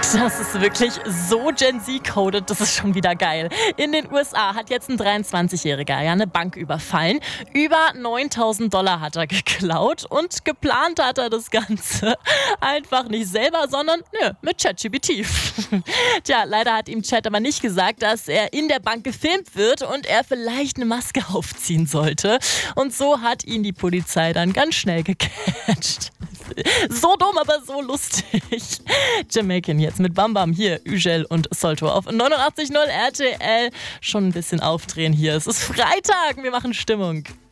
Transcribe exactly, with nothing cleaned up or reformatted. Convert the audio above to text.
Das ist wirklich so Gen Z-coded, das ist schon wieder geil. In den U S A hat jetzt ein dreiundzwanzigjähriger ja eine Bank überfallen. Über neuntausend Dollar hat er geklaut und geplant hat er das Ganze einfach nicht selber, sondern nö, mit ChatGPT. Tja, leider hat ihm Chat aber nicht gesagt, dass er in der Bank gefilmt wird und er vielleicht eine Maske aufziehen sollte. Und so hat ihn die Polizei dann ganz schnell gecatcht. So dumm, aber so lustig. Jamaican jetzt mit Bam Bam hier, Ügel und Solto auf neunundachtzig Komma null R T L. Schon ein bisschen aufdrehen hier. Es ist Freitag, wir machen Stimmung.